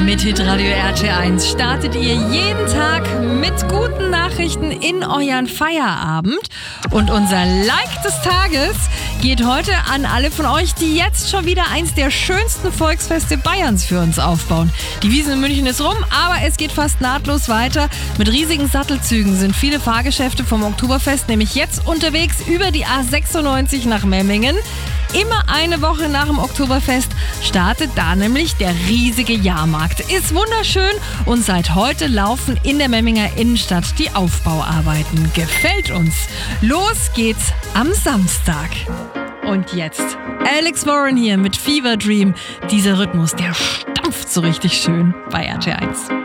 Mit Hitradio RT1 startet ihr jeden Tag mit guten Nachrichten in euren Feierabend. Und unser Like des Tages geht heute an alle von euch, die jetzt schon wieder eins der schönsten Volksfeste Bayerns für uns aufbauen. Die Wiesn in München ist rum, aber es geht fast nahtlos weiter. Mit riesigen Sattelzügen sind viele Fahrgeschäfte vom Oktoberfest nämlich jetzt unterwegs über die A96 nach Memmingen. Immer eine Woche nach dem Oktoberfest startet da nämlich der riesige Jahrmarkt. Ist wunderschön und seit heute laufen in der Memminger Innenstadt die Aufbauarbeiten. Gefällt uns. Los geht's am Samstag. Und jetzt Alex Warren hier mit Fever Dream. Dieser Rhythmus, der stampft so richtig schön bei RT1.